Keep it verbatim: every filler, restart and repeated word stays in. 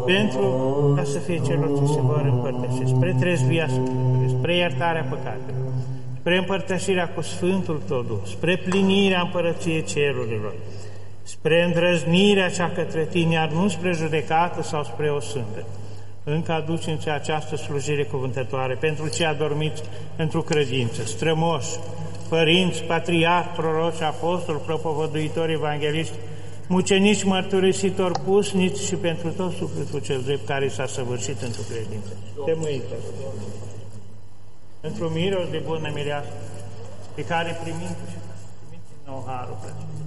pentru ca să fie celor ce se vor împărtăși, spre trezvia Sfântului, spre iertarea păcatelor, spre împărtășirea cu Sfântul Tău, spre plinirea împărăției cerurilor, spre îndrăznirea cea către Tine, iar nu spre judecată sau spre o sândă. Încă aduceți această slujire cuvântătoare pentru cei adormiți într-o credință, strămoși, părinți, patriarhi, proroci, apostoli, propovăduitori, evangeliști, mucenici, mărturisitori, pusnici și pentru tot sufletul cel drept care s-a săvârșit într-o credință. Te mâită! Într-un miros de bună mireasă, pe care primim și primiți din nou harul.